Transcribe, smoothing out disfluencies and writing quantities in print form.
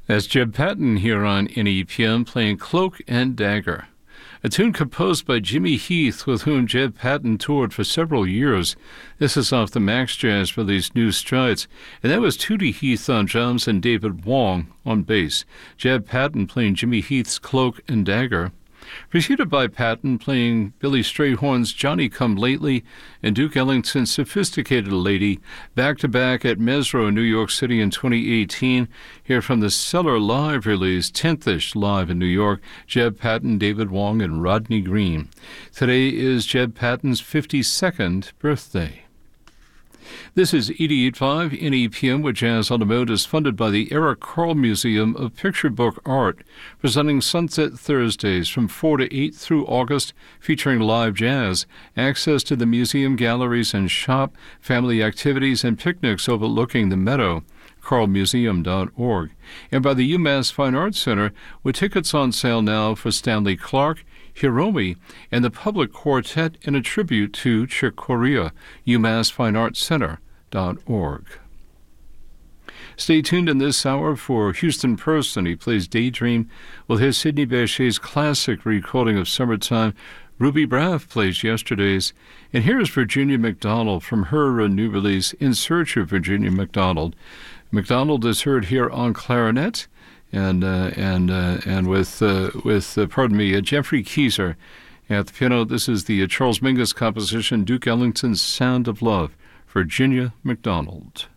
That's Jeb Patton here on NEPM playing Cloak and Dagger, a tune composed by Jimmy Heath, with whom Jeb Patton toured for several years. This is off the Max Jazz release New Strides, and that was Tootie Heath on drums and David Wong on bass. Jeb Patton playing Jimmy Heath's Cloak and Dagger, preceded by Patton playing Billy Strayhorn's Johnny Come Lately and Duke Ellington's Sophisticated Lady, back-to-back at Mesro, New York City in 2018. Here from the Cellar Live release, 10th-ish live in New York, Jeb Patton, David Wong, and Rodney Green. Today is Jeb Patton's 52nd birthday. This is 88.5 NEPM with Jazz on the Mode, is funded by the Eric Carle Museum of Picture Book Art, presenting Sunset Thursdays from 4 to 8 through August, featuring live jazz, access to the museum galleries and shop, family activities, and picnics overlooking the meadow. carlemuseum.org, and by the UMass Fine Arts Center, with tickets on sale now for Stanley Clarke, Hiromi, and the Public Quartet in a tribute to Chick Corea, UMassFineArtsCenter.org. Stay tuned in this hour for Houston Person. He plays Daydream. We'll hear Sidney Bechet's classic recording of Summertime. Ruby Braff plays Yesterdays. And here is Virginia McDonald from her new release, In Search of Virginia McDonald. McDonald is heard here on clarinet and with Jeffrey Keyser at the piano. This is the Charles Mingus composition, Duke Ellington's Sound of Love, Virginia McDonald.